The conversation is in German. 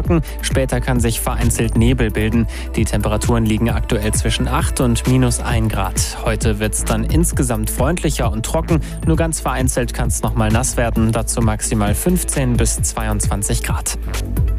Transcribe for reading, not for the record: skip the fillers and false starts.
trocken. Später kann sich vereinzelt Nebel bilden. Die Temperaturen liegen aktuell zwischen 8 und -1 Grad. Heute wird es dann insgesamt freundlicher und trocken. Nur ganz vereinzelt kann es nochmal nass werden. Dazu maximal 15 bis 22 Grad.